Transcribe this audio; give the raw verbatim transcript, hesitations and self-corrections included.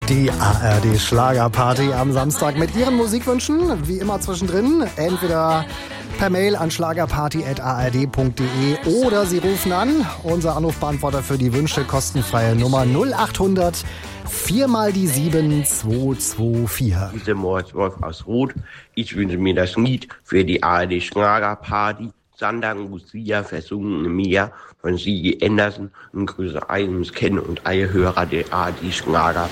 Die A R D Schlagerparty am Samstag mit Ihren Musikwünschen, wie immer zwischendrin, entweder per Mail an schlagerparty at a r d punkt d e oder Sie rufen an. Unser Anrufbeantworter für die Wünsche, kostenfreie Nummer null acht hundert vier mal die sieben zwei zwei vier. Diese Moritz Wolf aus Roth. Ich wünsche mir das Lied für die A R D Schlagerparty. Sandra und Lucia versungen im Meer von Sigi Andersen und grüße Eines Ken und alle Hörer der A R D Schlager